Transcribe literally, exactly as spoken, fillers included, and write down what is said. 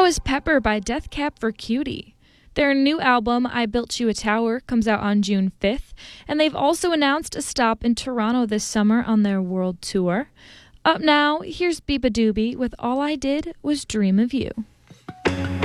was Pepper by Death Cab for Cutie. Their new album, I Built You a Tower, comes out on June fifth, and they've also announced a stop in Toronto this summer on their world tour. Up now, here's Beabadoobee with All I Did Was Dream of You.